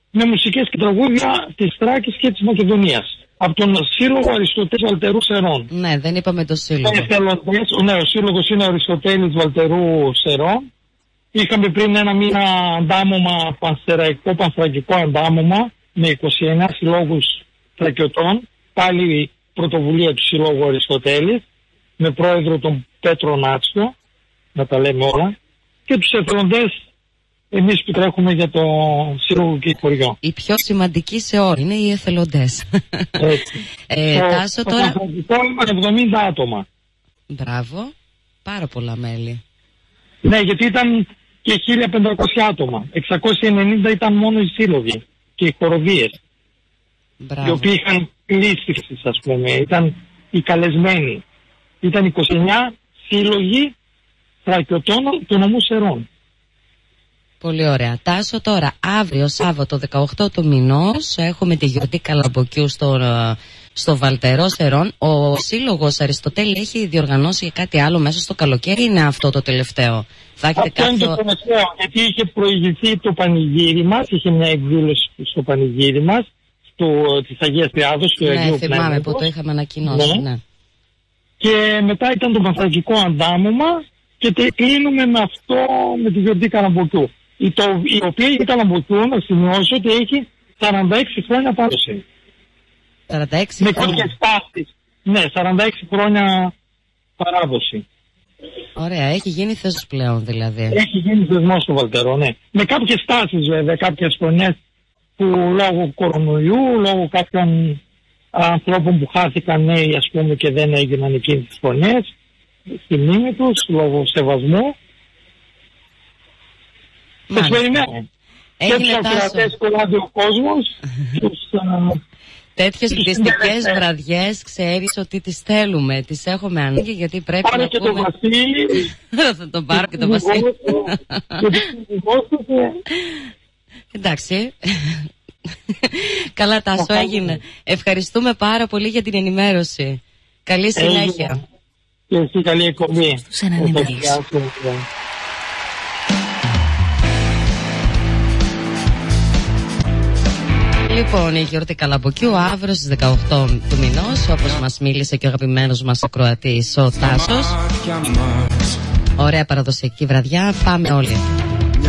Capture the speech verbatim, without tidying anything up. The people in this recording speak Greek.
με μουσικές και τραγούδια της Θράκης και της Μακεδονίας. Από τον Σύλλογο Αριστοτέλους Βαλτερού Σερών. Ναι, δεν είπαμε το σύλλογο. Ναι, ο σύλλογος είναι ο Αριστοτέλης Βαλτερού Σερών. Είχαμε πριν ένα μήνα αντάμωμα, πανσεραϊκό, πανθρακικό αντάμωμα με είκοσι εννέα συλλόγους θρακιωτών. Πάλι πρωτοβουλία του Συλλόγου Αριστοτέλης, με πρόεδρο τον Πέτρο Νάτσιο, να τα λέμε όλα, και τους εθελοντές εμείς που τρέχουμε για το Σύλλογο και χωριό. Οι πιο σημαντικοί σε όλοι είναι οι εθελοντές. Έτσι. ε, το, Τάσο, το τώρα... ήταν εβδομήντα άτομα. Μπράβο, πάρα πολλά μέλη. Ναι, γιατί ήταν και χίλια πεντακόσια άτομα. εξακόσια ενενήντα ήταν μόνο οι σύλλογοι και οι χοροδίες. Μπράβο. Οι οποίοι είχαν κλήσεις, ας πούμε, ήταν οι καλεσμένοι. Ήταν είκοσι εννέα σύλλογοι θρακιωτών του νομού Σερών. Πολύ ωραία. Τάσο, τώρα, αύριο Σάββατο δεκαοκτώ του μηνός έχουμε τη γιορτή Καλαμποκιού στο, στο Βαλτερό Σερών. Ο Σύλλογος Αριστοτέλη έχει διοργανώσει κάτι άλλο μέσα στο καλοκαίρι, είναι αυτό το τελευταίο? Θα έχετε αυτό κάποιο... είναι το τελευταίο, γιατί είχε προηγηθεί το πανηγύρι μας, είχε μια εκδήλωση στο πανηγύρι μας, στο, της Αγίας Τριάδος, του ναι, Αγίου θυμάμαι Πνεύματος, που το είχαμε ανακοινώσει, ναι. ναι. Και μετά ήταν το πανθρακικό αντάμωμα και κλείνουμε με αυτό, με τη γιορτή Καλαμποκιού. Η, το, η οποία η Καλαμποκιού, να σημειώσω ότι έχει σαράντα έξι χρόνια παράδοση. σαράντα έξι με χρόνια. κάποιες τάσεις. Ναι, σαράντα έξι χρόνια παράδοση. Ωραία, έχει γίνει θεσμός πλέον δηλαδή. Έχει γίνει θεσμός στο Βαλτερό, ναι. Με κάποιες τάσεις βέβαια, κάποιες χρονιές που λόγω κορονοϊού, λόγω κάποιων ανθρώπων που χάθηκαν νέοι, ας πούμε, και δεν έγιναν εκείνες τις χρονιές, στη μνήμη τους, λόγω σεβασμού. Σας περιμένω. Και τους ακροατές που λάβει ο κόσμος. Τέτοιες πληστικές βραδιές ξέρεις ότι τις θέλουμε, τις έχουμε ανάγκη, γιατί πρέπει Πάρε να και πούμε... το Βασίλη. Θα τον πάρω και το Βασίλη. Εντάξει. Καλά, Τάσο, έγινε. Ευχαριστούμε πάρα πολύ για την ενημέρωση. Καλή συνέχεια. Και εσύ καλή εκπομπή. Στους ενενήντα. Λοιπόν, η γιορτή Καλαμποκιού αύριο στις δεκαοκτώ του μηνός, όπως μας μίλησε και ο αγαπημένος μας ακροατής ο Τάσος. Ωραία παραδοσιακή βραδιά, πάμε όλοι.